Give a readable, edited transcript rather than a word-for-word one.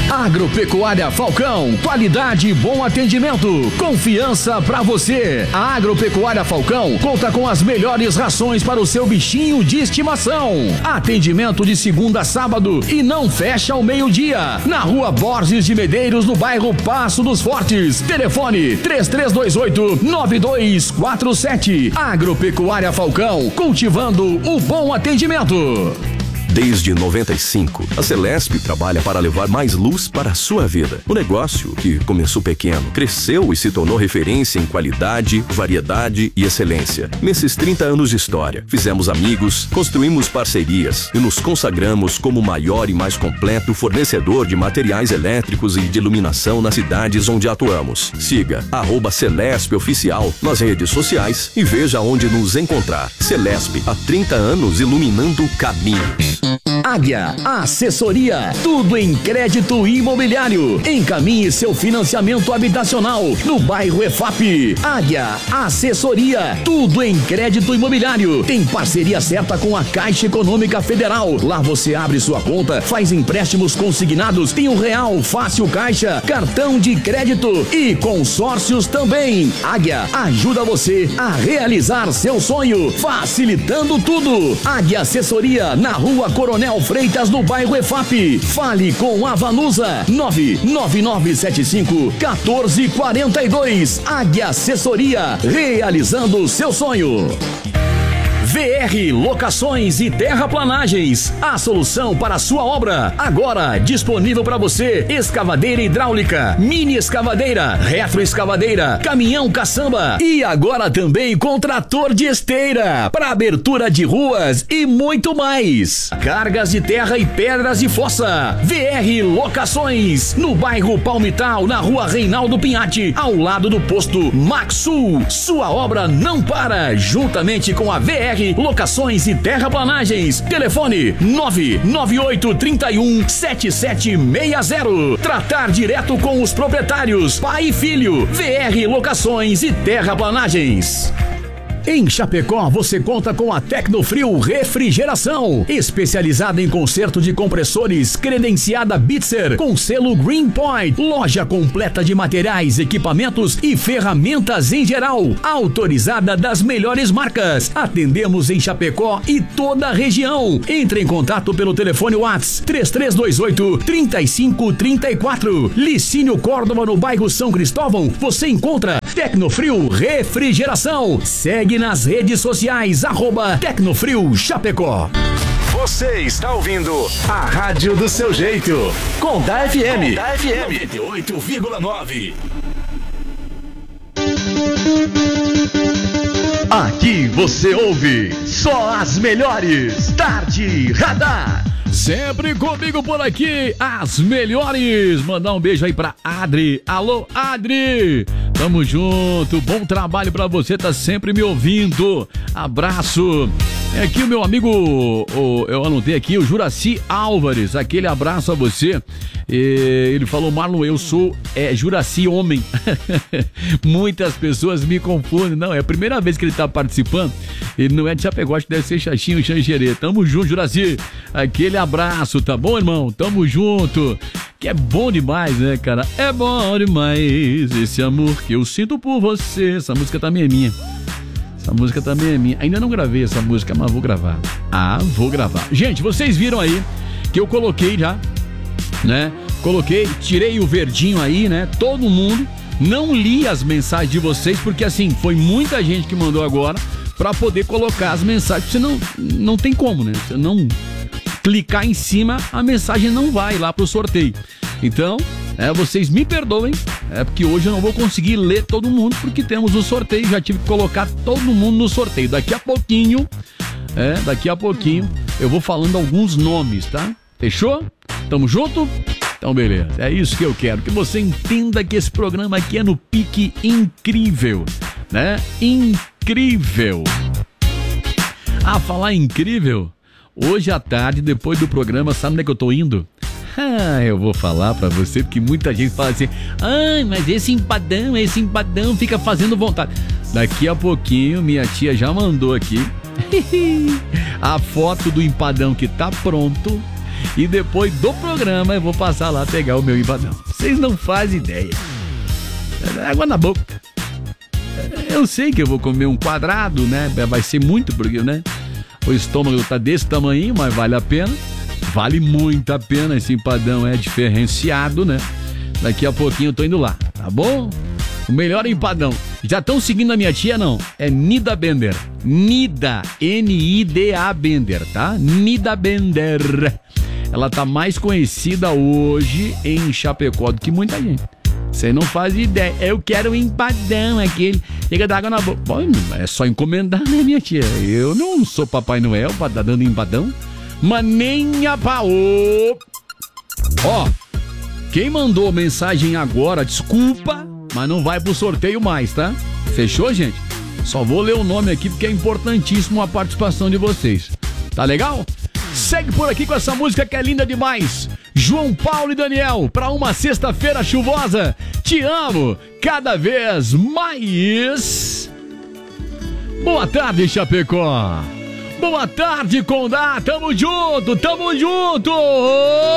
Agropecuária Falcão, qualidade e bom atendimento, confiança pra você. A Agropecuária Falcão conta com as melhores rações para o seu bichinho de estimação. Atendimento de segunda a sábado e não fecha ao meio-dia. Na Rua Borges de Medeiros, no bairro Passo dos Fortes. Telefone 3328-9247. Agropecuária Falcão, cultivando o bom atendimento. Desde 95, a Celesp trabalha para levar mais luz para a sua vida. O negócio, que começou pequeno, cresceu e se tornou referência em qualidade, variedade e excelência. Nesses 30 anos de história, fizemos amigos, construímos parcerias e nos consagramos como o maior e mais completo fornecedor de materiais elétricos e de iluminação nas cidades onde atuamos. Siga @Celesp Oficial nas redes sociais e veja onde nos encontrar. Celesp, há 30 anos iluminando caminhos. Águia Assessoria, tudo em crédito imobiliário. Encaminhe seu financiamento habitacional no bairro EFAP. Águia Assessoria, tudo em crédito imobiliário. Tem parceria certa com a Caixa Econômica Federal. Lá você abre sua conta, faz empréstimos consignados, tem o Real Fácil Caixa, cartão de crédito e consórcios também. Águia ajuda você a realizar seu sonho, facilitando tudo. Águia Assessoria, na Rua Coronel Freitas, no bairro EFAP. Fale com a Vanusa 99975-1442. Águia Assessoria, realizando o seu sonho. VR Locações e Terraplanagens, a solução para a sua obra. Agora disponível para você: escavadeira hidráulica, mini escavadeira, retroescavadeira, caminhão caçamba e agora também com trator de esteira para abertura de ruas e muito mais. Cargas de terra e pedras de fossa. VR Locações, no bairro Palmital, na Rua Reinaldo Pinhatti, ao lado do posto Maxul. Sua obra não para, juntamente com a VR Locações e Terraplanagens. Telefone 998317760. Tratar direto com os proprietários, pai e filho. VR Locações e Terraplanagens. Em Chapecó, você conta com a Tecnofrio Refrigeração, especializada em conserto de compressores, credenciada Bitzer, com selo Green Point. Loja completa de materiais, equipamentos e ferramentas em geral, autorizada das melhores marcas. Atendemos em Chapecó e toda a região. Entre em contato pelo telefone WhatsApp 3328-3534. Licínio Córdova, no bairro São Cristóvão, você encontra Tecnofrio Refrigeração. Segue nas redes sociais, @Tecnofrio Chapecó. Você está ouvindo a rádio do seu jeito. Conda FM. 98,9. Aqui você ouve só as melhores. Tarde Radar. Sempre comigo por aqui, as melhores. Mandar um beijo aí pra Adri. Alô, Adri. Tamo junto, bom trabalho pra você, tá sempre me ouvindo. Abraço. É aqui o meu amigo, eu anotei aqui, o Juraci Álvares. Aquele abraço a você. Ele falou: Marlon, eu sou Juraci homem. Muitas pessoas me confundem. Não, é a primeira vez que ele tá participando. Ele não é de Chapecó, acho que deve ser Xaxinho, Xanxerê. Tamo junto, Juraci. Aquele abraço, tá bom, irmão? Tamo junto. Que é bom demais, né, cara? É bom demais esse amor que eu sinto por você. Essa música também é minha. Ainda não gravei essa música, mas vou gravar. Vou gravar. Gente, vocês viram aí que eu coloquei já, né? Tirei o verdinho aí, né? Todo mundo. Não li as mensagens de vocês, porque assim, foi muita gente que mandou agora pra poder colocar as mensagens. Você não tem como, né? Você não clicar em cima, a mensagem não vai lá pro sorteio. Então, vocês me perdoem, porque hoje eu não vou conseguir ler todo mundo, porque temos o sorteio, já tive que colocar todo mundo no sorteio. Daqui a pouquinho eu vou falando alguns nomes, tá? Fechou? Tamo junto? Então beleza, é isso que eu quero, que você entenda que esse programa aqui é no pique incrível, né? Incrível. Falar incrível, hoje à tarde, depois do programa, sabe onde é que eu tô indo? Eu vou falar pra você, porque muita gente fala assim: mas esse empadão fica fazendo vontade. Daqui a pouquinho, minha tia já mandou aqui a foto do empadão que tá pronto. E depois do programa eu vou passar lá pegar o meu empadão. Vocês não fazem ideia. Água na boca. Eu sei que eu vou comer um quadrado, né? Vai ser muito, porque, né? O estômago tá desse tamanho, mas vale a pena. Vale muito a pena. Esse empadão é diferenciado, né? Daqui a pouquinho eu tô indo lá, tá bom? O melhor empadão. Já estão seguindo a minha tia, não? É Nida Bender. Nida, N-I-D-A Bender, tá? Nida Bender. Ela tá mais conhecida hoje em Chapecó do que muita gente. Você não faz ideia. Eu quero um empadão, aquele. Chega da água na boca. Bom, é só encomendar, né, minha tia? Eu não sou Papai Noel pra dar dando empadão. Mas nem a pau. Ó, quem mandou mensagem agora, desculpa, mas não vai pro sorteio mais, tá? Fechou, gente? Só vou ler o nome aqui porque é importantíssimo a participação de vocês. Tá legal? Segue por aqui com essa música que é linda demais. João Paulo e Daniel, pra uma sexta-feira chuvosa. Te amo cada vez mais. Boa tarde, Chapecó. Boa tarde, Condá. Tamo junto, tamo junto.